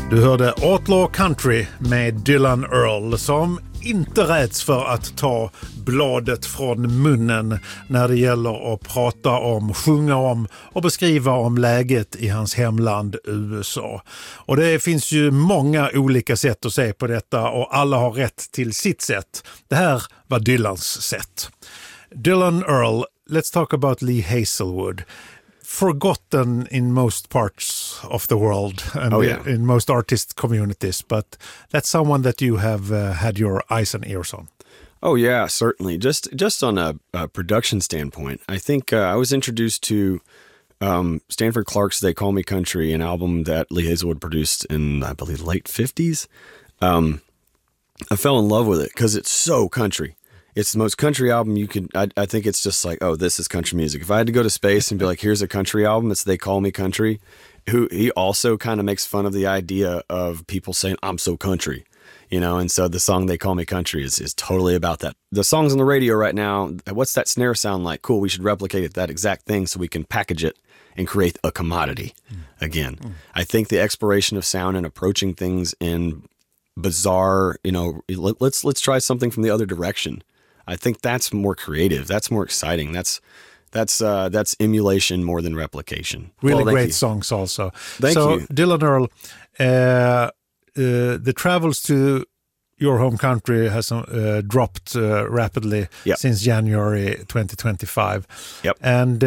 Du hörde Outlaw Country med Dylan Earl som inte räds för att ta bladet från munnen när det gäller att prata om, sjunga om och beskriva om läget i hans hemland USA. Och det finns ju många olika sätt att se på detta och alla har rätt till sitt sätt. Det här var Dylans sätt. Dylan Earl, let's talk about Lee Hazelwood. Forgotten in most parts of the world and in most artist communities, but that's someone that you have had your eyes and ears on. Oh yeah, certainly. Just on a production standpoint, I think I was introduced to Stanford Clark's "They Call Me Country," an album that Lee Hazelwood produced in, I believe, late 50s. I fell in love with it because it's so country. It's the most country album you could, I think it's just like, oh, this is country music. If I had to go to space and be like, here's a country album, it's They Call Me Country. He also kind of makes fun of the idea of people saying, I'm so country, you know? And so the song They Call Me Country is totally about that. The songs on the radio right now, what's that snare sound like? Cool, we should replicate that exact thing so we can package it and create a commodity again. I think the exploration of sound and approaching things in bizarre, you know, let's try something from the other direction. I think that's more creative. That's more exciting. That's emulation more than replication. Really great songs also. Thank you. Dylan Earl, the travels to your home country has dropped rapidly since January 2025. Yep. And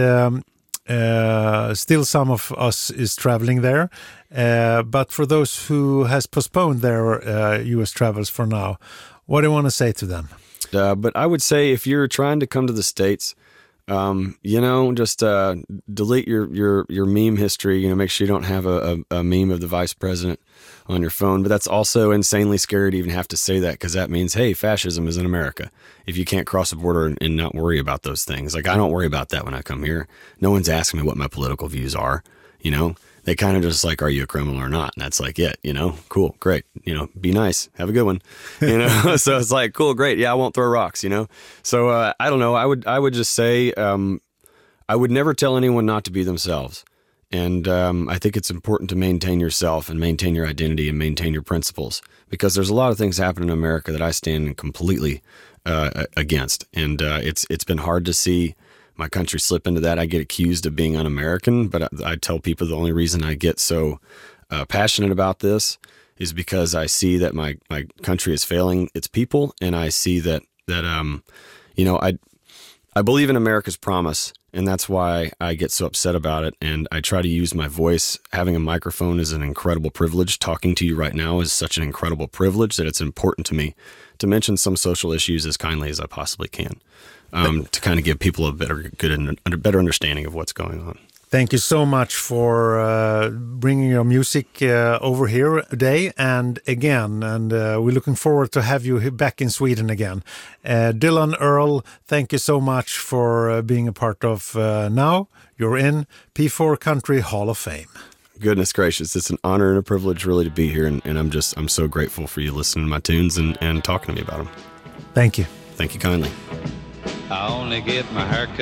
still some of us is traveling there. But for those who has postponed their U.S. travels for now, what do you want to say to them? But I would say if you're trying to come to the States, you know, just delete your meme history. You know, make sure you don't have a meme of the vice president on your phone. But that's also insanely scary to even have to say that, because that means, hey, fascism is in America. If you can't cross the border and not worry about those things. Like, I don't worry about that when I come here. No one's asking me what my political views are, you know. They kind of just like, are you a criminal or not? And that's like, yeah, you know, cool, great. You know, be nice, have a good one, you know? So it's like, cool, great. Yeah, I won't throw rocks, you know? So I don't know. I would just say I would never tell anyone not to be themselves. And I think it's important to maintain yourself and maintain your identity and maintain your principles, because there's a lot of things happening in America that I stand completely against. And it's been hard to see my country slip into that. I get accused of being un-American, but I tell people the only reason I get so passionate about this is because I see that my country is failing its people, and I see that you know, I believe in America's promise, and that's why I get so upset about it. And I try to use my voice. Having a microphone is an incredible privilege. Talking to you right now is such an incredible privilege that it's important to me to mention some social issues as kindly as I possibly can. To kind of give people a better understanding of what's going on. Thank you so much for bringing your music over here today and again. And we're looking forward to have you back in Sweden again. Dylan Earl, thank you so much for being a part of Now. You're in P4 Country Hall of Fame. Goodness gracious, it's an honor and a privilege really to be here. And I'm so grateful for you listening to my tunes and talking to me about them. Thank you. Thank you kindly. I only get my haircut